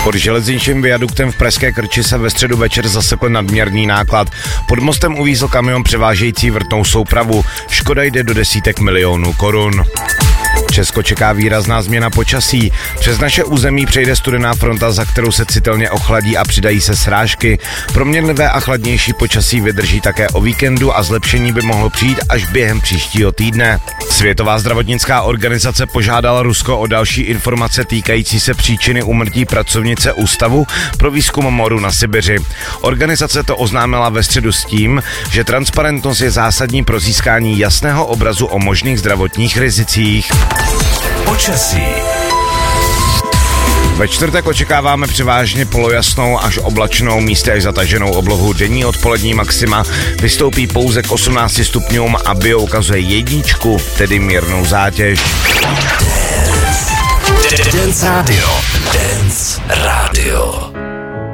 Pod železničním viaduktem v Pražské Krči se ve středu večer zasekl nadměrný náklad. Pod mostem uvízl kamion převážející vrtnou soupravu. Škoda jde do desítek milionů korun. Česko čeká výrazná změna počasí. Přes naše území přejde studená fronta, za kterou se citelně ochladí a přidají se srážky. Proměnlivé a chladnější počasí vydrží také o víkendu a zlepšení by mohlo přijít až během příštího týdne. Světová zdravotnická organizace požádala Rusko o další informace týkající se příčiny úmrtí pracovnice Ústavu pro výzkum moru na Sibiři. Organizace to oznámila ve středu s tím, že transparentnost je zásadní pro získání jasného obrazu o možných zdravotních rizicích. Počasí. Ve čtvrtek očekáváme převážně polojasnou až oblačnou, místy až zataženou oblohu. Denní odpolední maxima vystoupí pouze k 18 stupňům a bio ukazuje 1, tedy mírnou zátěž. Dance Radio.